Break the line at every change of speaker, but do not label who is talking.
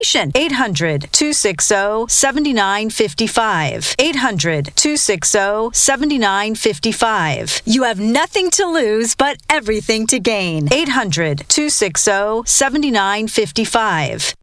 800-260-7955. 800-260-7955. You have nothing to lose but everything to gain. 800-260-7955.